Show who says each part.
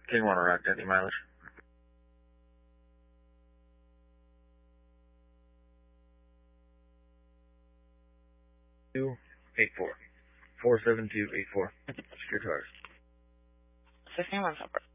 Speaker 1: King 1 Rock, any mileage? 284. 47284. Secure tires.
Speaker 2: 15 1 Supper.